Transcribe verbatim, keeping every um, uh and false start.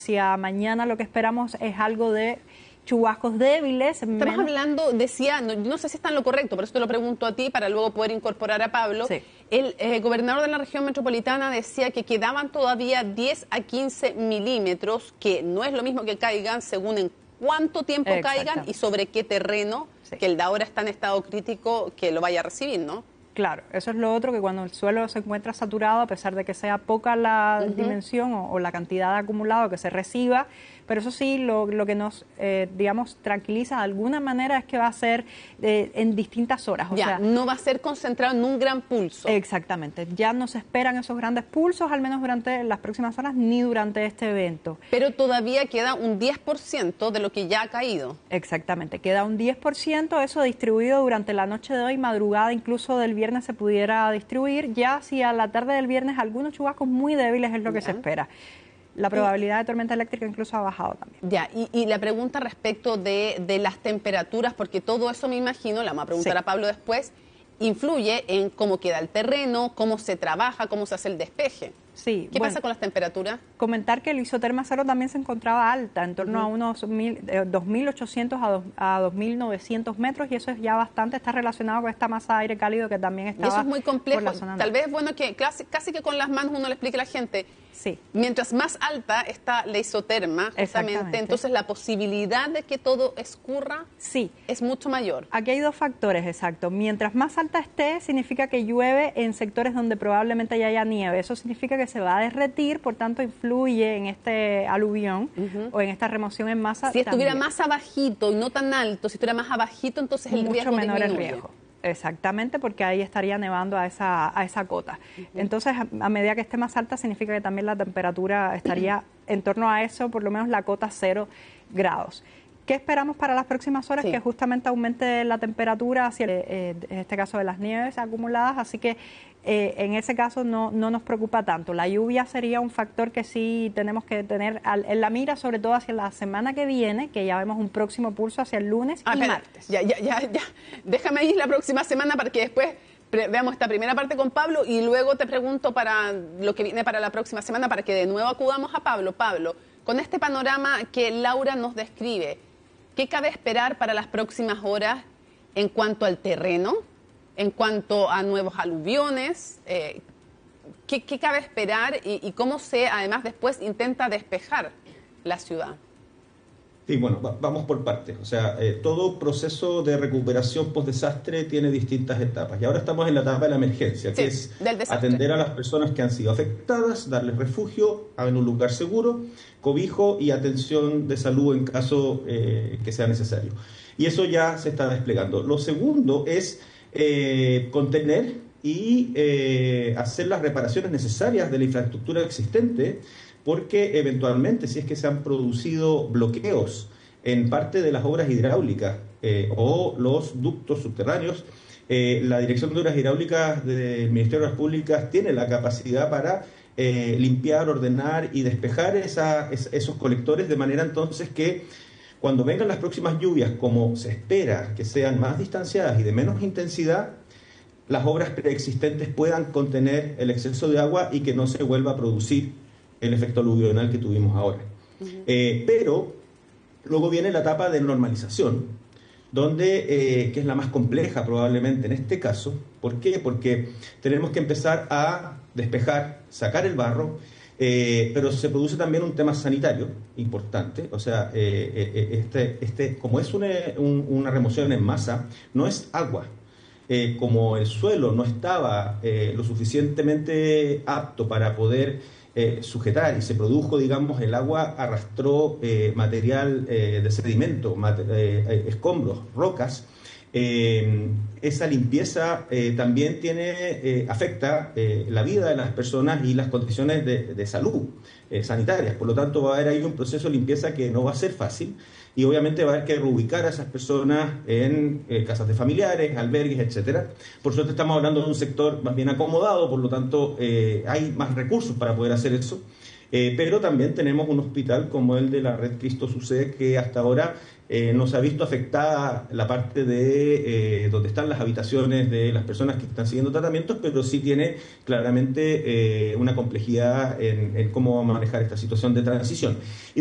Hacia mañana lo que esperamos es algo de chubascos débiles. Estamos hablando, decía, no, no sé si está en lo correcto, por eso te lo pregunto a ti para luego poder incorporar a Pablo. Sí. El eh, gobernador de la región metropolitana decía que quedaban todavía diez a quince milímetros, que no es lo mismo que caigan según en cuánto tiempo caigan y sobre qué terreno, sí. que el de ahora está en estado crítico, que lo vaya a recibir, ¿no? Claro, eso es lo otro, que cuando el suelo se encuentra saturado, a pesar de que sea poca la uh-huh. dimensión o, o la cantidad de acumulado que se reciba, pero eso sí, lo, lo que nos, eh, digamos, tranquiliza de alguna manera es que va a ser eh, en distintas horas. O ya, sea, no va a ser concentrado en un gran pulso. Exactamente, ya no se esperan esos grandes pulsos, al menos durante las próximas horas, ni durante este evento. Pero todavía queda un diez por ciento de lo que ya ha caído. Exactamente, queda un diez por ciento, eso distribuido durante la noche de hoy, madrugada incluso del viernes se pudiera distribuir, ya si a la tarde del viernes algunos chubascos muy débiles es lo que ya. se espera. La probabilidad de tormenta eléctrica incluso ha bajado también. Ya, y, y la pregunta respecto de, de las temperaturas, porque todo eso me imagino, la vamos a preguntar sí. a Pablo después, influye en cómo queda el terreno, cómo se trabaja, cómo se hace el despeje. Sí, ¿Qué bueno, pasa con las temperaturas? Comentar que el isoterma cero también se encontraba alta, en torno uh-huh. a unos mil, eh, dos mil ochocientos a dos mil novecientos metros, y eso es ya bastante, está relacionado con esta masa de aire cálido que también estaba. Y eso es muy complejo. Tal norte. vez, bueno, que casi, casi que con las manos uno le explique a la gente. Sí. Mientras más alta está la isoterma, justamente, entonces la posibilidad de que todo escurra sí. es mucho mayor. Aquí hay dos factores, exacto. Mientras más alta esté, significa que llueve en sectores donde probablemente ya haya nieve. Eso significa que se va a derretir, por tanto influye en este aluvión uh-huh. o en esta remoción en masa. Si estuviera también. más abajito y no tan alto, si estuviera más abajito, entonces el mucho riesgo menor disminuye. el riesgo. Exactamente, porque ahí estaría nevando a esa, a esa cota. Uh-huh. Entonces, a, a medida que esté más alta, significa que también la temperatura estaría en torno a eso, por lo menos la cota cero grados. ¿Qué esperamos para las próximas horas? Sí. Que justamente aumente la temperatura hacia, el, eh, en este caso, de las nieves acumuladas, así que eh, en ese caso no, no nos preocupa tanto. La lluvia sería un factor que sí tenemos que tener al, en la mira, sobre todo hacia la semana que viene, que ya vemos un próximo pulso hacia el lunes ah, y espera, martes. Ya, ya, ya, ya. Déjame ir la próxima semana para que después veamos esta primera parte con Pablo y luego te pregunto para lo que viene para la próxima semana, para que de nuevo acudamos a Pablo. Pablo, con este panorama que Laura nos describe, ¿qué cabe esperar para las próximas horas en cuanto al terreno, en cuanto a nuevos aluviones? Eh, ¿qué, ¿Qué cabe esperar y, y cómo se, además, después intenta despejar la ciudad? Sí, bueno, va, vamos por partes. O sea, eh, todo proceso de recuperación post-desastre tiene distintas etapas. Y ahora estamos en la etapa de la emergencia, sí, que es del atender a las personas que han sido afectadas, darles refugio en un lugar seguro, cobijo y atención de salud en caso eh, que sea necesario. Y eso ya se está desplegando. Lo segundo es eh, contener y eh, hacer las reparaciones necesarias de la infraestructura existente, porque eventualmente, si es que se han producido bloqueos en parte de las obras hidráulicas eh, o los ductos subterráneos, eh, la Dirección de Obras Hidráulicas del Ministerio de Obras Públicas tiene la capacidad para eh, limpiar, ordenar y despejar esa, es, esos colectores, de manera entonces que cuando vengan las próximas lluvias, como se espera que sean más distanciadas y de menos intensidad, las obras preexistentes puedan contener el exceso de agua y que no se vuelva a producir el efecto aluvional que tuvimos ahora. Uh-huh. Eh, pero luego viene la etapa de normalización, donde, eh, que es la más compleja probablemente en este caso. ¿Por qué? Porque tenemos que empezar a despejar, sacar el barro, eh, pero se produce también un tema sanitario importante. O sea, eh, eh, este, este, como es una, un, una remoción en masa, no es agua. Eh, como el suelo no estaba eh, lo suficientemente apto para poder Eh, sujetar y se produjo, digamos, el agua arrastró eh, material eh, de sedimento, mater, eh, escombros, rocas. Eh, esa limpieza eh, también tiene eh, afecta eh, la vida de las personas y las condiciones de, de salud eh, sanitarias. Por lo tanto, va a haber ahí un proceso de limpieza que no va a ser fácil y obviamente va a haber que reubicar a esas personas en eh, casas de familiares, albergues, etcétera. Por suerte estamos hablando de un sector más bien acomodado, por lo tanto eh, hay más recursos para poder hacer eso. Eh, pero también tenemos un hospital como el de la Red Cristo Sucede, que hasta ahora eh, no se ha visto afectada la parte de eh, donde están las habitaciones de las personas que están siguiendo tratamientos, pero sí tiene claramente eh, una complejidad en, en cómo manejar esta situación de transición.